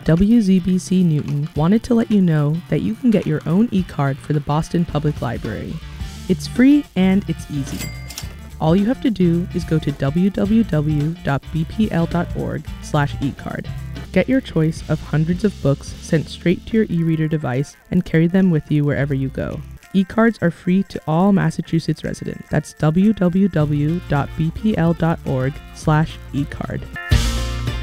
WZBC Newton wanted to let you know that you can get your own e-card for the Boston Public Library. It's free and it's easy. All you have to do is go to www.bpl.org/ecard. Get your choice of hundreds of books sent straight to your e-reader device and carry them with you wherever you go. E-cards are free to all Massachusetts residents. That's www.bpl.org/ecard.